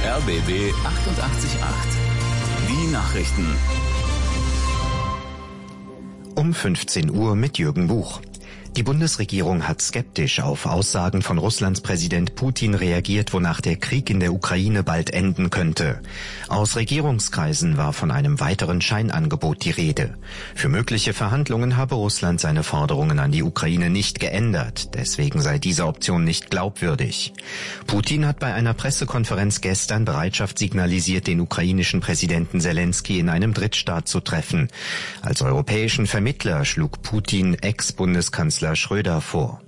RBB 88.8. Die Nachrichten. Um 15 Uhr mit Jürgen Buch. Die Bundesregierung hat skeptisch auf Aussagen von Russlands Präsident Putin reagiert, wonach der Krieg in der Ukraine bald enden könnte. Aus Regierungskreisen war von einem weiteren Scheinangebot die Rede. Für mögliche Verhandlungen habe Russland seine Forderungen an die Ukraine nicht geändert. Deswegen sei diese Option nicht glaubwürdig. Putin hat bei einer Pressekonferenz gestern Bereitschaft signalisiert, den ukrainischen Präsidenten Selenskyj in einem Drittstaat zu treffen. Als europäischen Vermittler schlug Putin Ex-Bundeskanzler Schröder vor.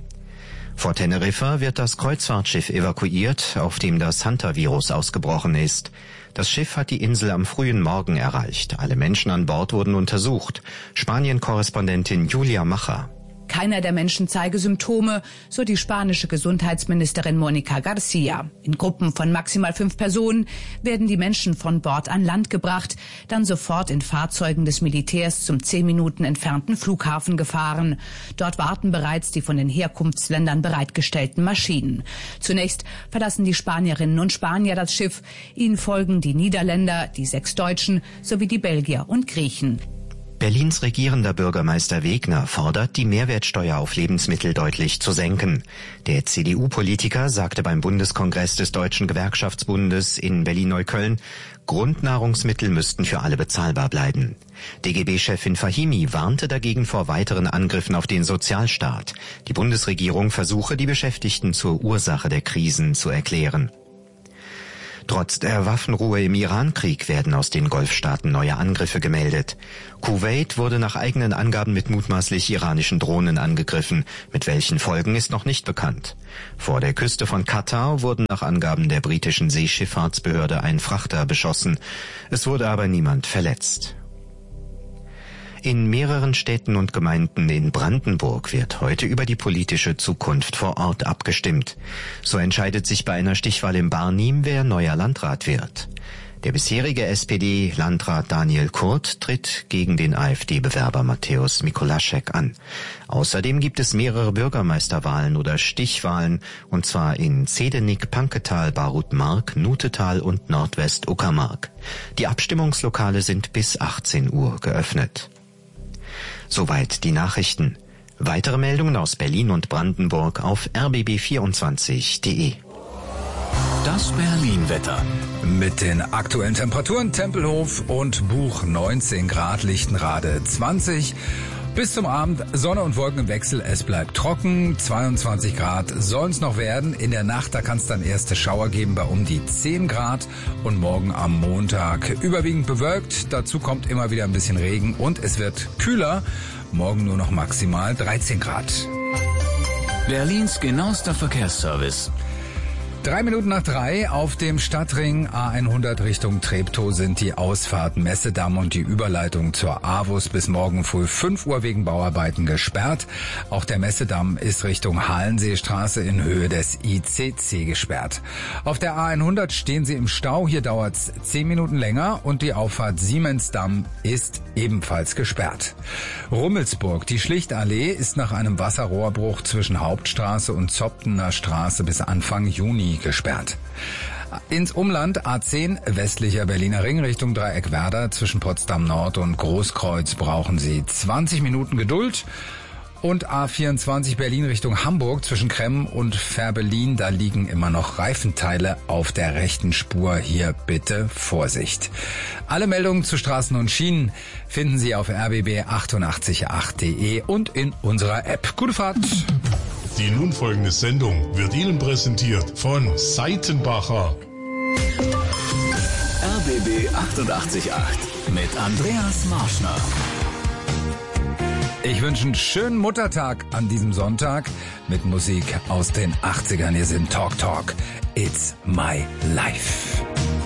Vor Teneriffa wird das Kreuzfahrtschiff evakuiert, auf dem das Hunter-Virus ausgebrochen ist. Das Schiff hat die Insel am frühen Morgen erreicht. Alle Menschen an Bord wurden untersucht. Spanien-Korrespondentin Julia Macher. Keiner der Menschen zeige Symptome, so die spanische Gesundheitsministerin Mónica García. In Gruppen von maximal 5 Personen werden die Menschen von Bord an Land gebracht, dann sofort in Fahrzeugen des Militärs zum 10 Minuten entfernten Flughafen gefahren. Dort warten bereits die von den Herkunftsländern bereitgestellten Maschinen. Zunächst verlassen die Spanierinnen und Spanier das Schiff. Ihnen folgen die Niederländer, die 6 Deutschen sowie die Belgier und Griechen. Berlins regierender Bürgermeister Wegner fordert, die Mehrwertsteuer auf Lebensmittel deutlich zu senken. Der CDU-Politiker sagte beim Bundeskongress des Deutschen Gewerkschaftsbundes in Berlin-Neukölln, Grundnahrungsmittel müssten für alle bezahlbar bleiben. DGB-Chefin Fahimi warnte dagegen vor weiteren Angriffen auf den Sozialstaat. Die Bundesregierung versuche, die Beschäftigten zur Ursache der Krisen zu erklären. Trotz der Waffenruhe im Iran-Krieg werden aus den Golfstaaten neue Angriffe gemeldet. Kuwait wurde nach eigenen Angaben mit mutmaßlich iranischen Drohnen angegriffen. Mit welchen Folgen ist noch nicht bekannt. Vor der Küste von Katar wurden nach Angaben der britischen Seeschifffahrtsbehörde ein Frachter beschossen. Es wurde aber niemand verletzt. In mehreren Städten und Gemeinden in Brandenburg wird heute über die politische Zukunft vor Ort abgestimmt. So entscheidet sich bei einer Stichwahl in Barnim, wer neuer Landrat wird. Der bisherige SPD-Landrat Daniel Kurt tritt gegen den AfD-Bewerber Mateusz Mikolaschek an. Außerdem gibt es mehrere Bürgermeisterwahlen oder Stichwahlen, und zwar in Zedenik, Panketal, Barut-Mark, Nutetal und Nordwest-Uckermark. Die Abstimmungslokale sind bis 18 Uhr geöffnet. Soweit die Nachrichten. Weitere Meldungen aus Berlin und Brandenburg auf rbb24.de. Das Berlin-Wetter. Mit den aktuellen Temperaturen Tempelhof und Buch 19 Grad, Lichtenrade 20. Bis zum Abend Sonne und Wolken im Wechsel, es bleibt trocken, 22 Grad sollen es noch werden. In der Nacht, da kann es dann erste Schauer geben bei um die 10 Grad und morgen am Montag überwiegend bewölkt. Dazu kommt immer wieder ein bisschen Regen und es wird kühler, morgen nur noch maximal 13 Grad. Berlins genauester Verkehrsservice. 3 Minuten nach 3 auf dem Stadtring A100 Richtung Treptow sind die Ausfahrten Messedamm und die Überleitung zur AWUS bis morgen früh 5 Uhr wegen Bauarbeiten gesperrt. Auch der Messedamm ist Richtung Halenseestraße in Höhe des ICC gesperrt. Auf der A100 stehen Sie im Stau, hier dauert's 10 Minuten länger und die Auffahrt Siemensdamm ist ebenfalls gesperrt. Rummelsburg, die Schlichtallee ist nach einem Wasserrohrbruch zwischen Hauptstraße und Zoptener Straße bis Anfang Juni gesperrt. Ins Umland A10 westlicher Berliner Ring Richtung Dreieck Werder zwischen Potsdam Nord und Großkreuz brauchen Sie 20 Minuten Geduld. Und A24 Berlin Richtung Hamburg zwischen Kremmen und Fährberlin, da liegen immer noch Reifenteile auf der rechten Spur. Hier bitte Vorsicht. Alle Meldungen zu Straßen und Schienen finden Sie auf rbb888.de und in unserer App. Gute Fahrt! Die nun folgende Sendung wird Ihnen präsentiert von Seitenbacher. RBB 88.8 mit Andreas Marschner. Ich wünsche einen schönen Muttertag an diesem Sonntag mit Musik aus den 80ern. Hier sind Talk Talk. It's my life.